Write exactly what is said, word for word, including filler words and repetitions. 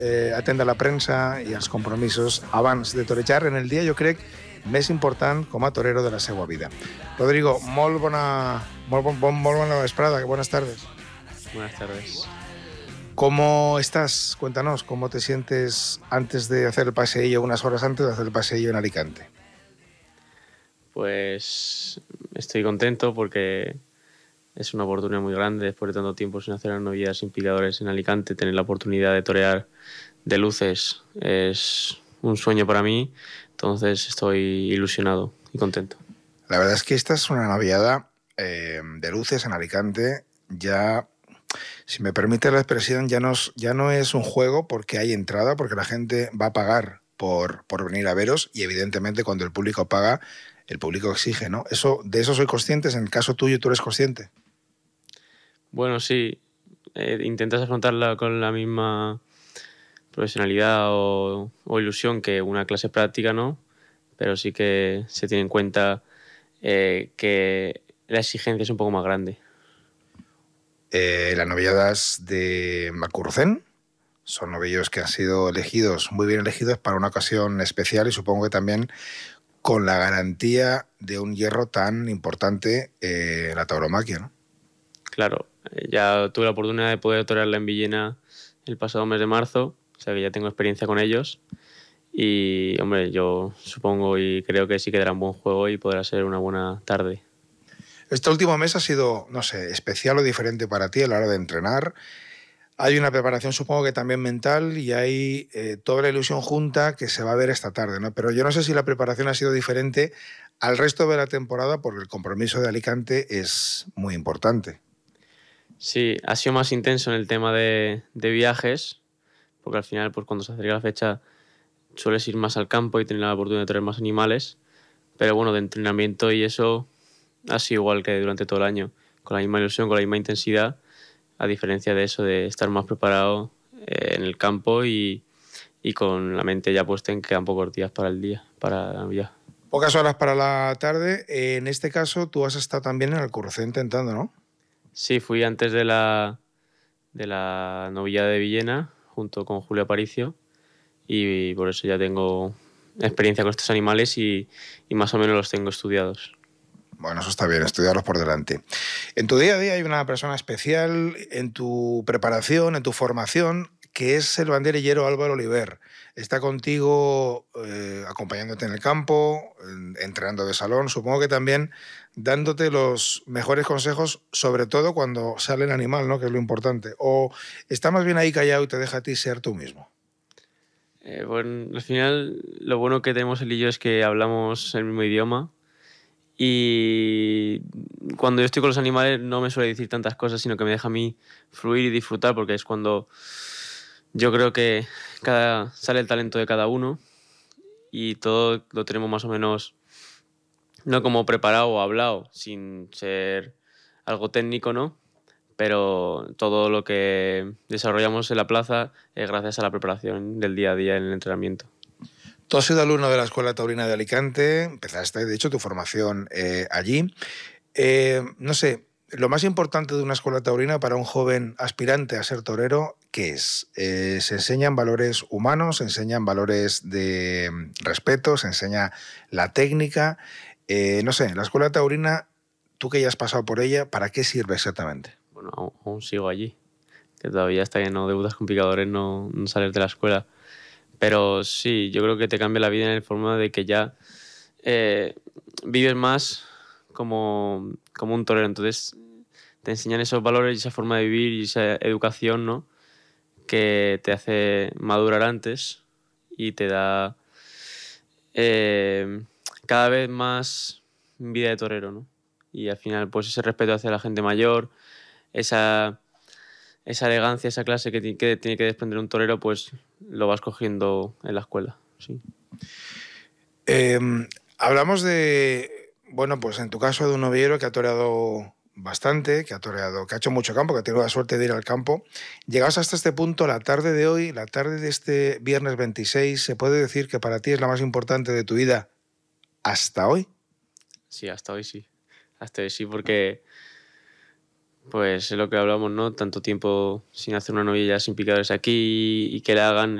eh, atendre la premsa i els compromisos abans de torejar en el dia, jo crec, més important com a torero de la seva vida. Rodrigo, molt bona, molt, bon, bon, molt bona vesprada, buenas tardes. Buenas tardes. ¿Cómo estás? Cuéntanos, ¿cómo te sientes antes de hacer el paseillo, unas horas antes de hacer el paseillo en Alicante? Pues estoy contento porque es una oportunidad muy grande después de tanto tiempo sin hacer las novillas sin picadores en Alicante. Tener la oportunidad de torear de luces es un sueño para mí, entonces estoy ilusionado y contento. La verdad es que esta es una novillada eh, de luces en Alicante. Ya, si me permite la expresión, ya no, ya no es un juego porque hay entrada, porque la gente va a pagar por, por venir a veros y evidentemente cuando el público paga, el público exige, ¿no? Eso, ¿de eso soy consciente? En el caso tuyo, ¿tú eres consciente? Bueno, sí. Eh, intentas afrontarla con la misma profesionalidad o, o ilusión que una clase práctica, ¿no? Pero sí que se tiene en cuenta eh, que la exigencia es un poco más grande. Eh, las novilladas de Macurcén son novillos que han sido elegidos, muy bien elegidos para una ocasión especial y supongo que también con la garantía de un hierro tan importante eh, en la tauromaquia, ¿no? Claro, ya tuve la oportunidad de poder torearla en Villena el pasado mes de marzo, o sea que ya tengo experiencia con ellos y, hombre, yo supongo y creo que sí que dará un buen juego y podrá ser una buena tarde. Este último mes ha sido, no sé, especial o diferente para ti a la hora de entrenar. Hay una preparación, supongo que también mental, y hay eh, toda la ilusión junta que se va a ver esta tarde, ¿no? Pero yo no sé si la preparación ha sido diferente al resto de la temporada porque el compromiso de Alicante es muy importante. Sí, ha sido más intenso en el tema de, de viajes, porque al final, pues cuando se acerca la fecha, sueles ir más al campo y tener la oportunidad de traer más animales. Pero bueno, de entrenamiento y eso ha sido igual que durante todo el año, con la misma ilusión, con la misma intensidad, a diferencia de eso, de estar más preparado eh, en el campo y, y con la mente ya puesta en que quedan pocos días para el día, para la Navidad. Pocas horas para la tarde. En este caso, tú has estado también en Alcurcén intentando, ¿no? Sí, fui antes de la, de la novillada de Villena, junto con Julio Aparicio, y por eso ya tengo experiencia con estos animales y, y más o menos los tengo estudiados. Bueno, eso está bien, estudiarlos por delante. En tu día a día hay una persona especial en tu preparación, en tu formación, que es el banderillero Álvaro Oliver. Está contigo eh, acompañándote en el campo, entrenando de salón, supongo que también dándote los mejores consejos, sobre todo cuando sale el animal, ¿no? Que es lo importante. ¿O está más bien ahí callado y te deja a ti ser tú mismo? Eh, bueno, al final lo bueno que tenemos él y yo es que hablamos el mismo idioma y cuando yo estoy con los animales no me suele decir tantas cosas, sino que me deja a mí fluir y disfrutar, porque es cuando yo creo que cada, sale el talento de cada uno y todo lo tenemos más o menos no como preparado o hablado, sin ser algo técnico, ¿no? Pero todo lo que desarrollamos en la plaza es gracias a la preparación del día a día en el entrenamiento. Tú has sido alumno de la Escuela Taurina de Alicante, empezaste, de hecho, tu formación eh, allí. Eh, no sé, lo más importante de una escuela taurina para un joven aspirante a ser torero, ¿qué es? Eh, ¿Se enseñan valores humanos, se enseñan valores de respeto, se enseña la técnica? Eh, no sé, la escuela taurina, tú que ya has pasado por ella, ¿para qué sirve exactamente? Bueno, aún, aún sigo allí, que todavía hasta que no debutas con picadores no, no sales de la escuela. Pero sí, yo creo que te cambia la vida en el forma de que ya eh, vives más como, como un torero. Entonces te enseñan esos valores y esa forma de vivir y esa educación, ¿no? Que te hace madurar antes y te da eh, cada vez más vida de torero, ¿no? Y al final, pues ese respeto hacia la gente mayor, esa, esa elegancia, esa clase que, que tiene que desprender un torero, pues lo vas cogiendo en la escuela, sí. Eh, hablamos de, bueno, pues en tu caso de un novillero que ha toreado bastante, que ha toreado, que ha hecho mucho campo, que ha tenido la suerte de ir al campo. Llegados hasta este punto, la tarde de hoy, la tarde de este viernes veintiséis, ¿se puede decir que para ti es la más importante de tu vida hasta hoy? Sí, hasta hoy sí. Hasta hoy sí, porque Pues es lo que hablamos, ¿no? Tanto tiempo sin hacer una novilla, sin picadores aquí y que le hagan